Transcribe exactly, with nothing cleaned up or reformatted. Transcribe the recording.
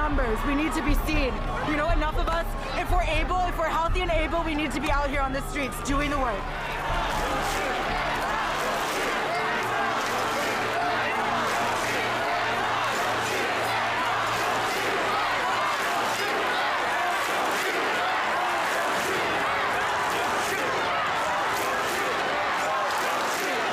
numbers. We need to be seen. You know, enough of us. If we're able, if we're healthy and able, we need to be out here on the streets doing the work.